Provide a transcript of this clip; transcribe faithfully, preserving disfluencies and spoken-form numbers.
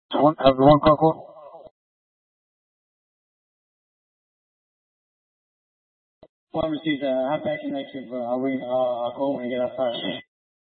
One, everyone, Coco. One received a half action exit for Irene, uh, Cole, and get outside.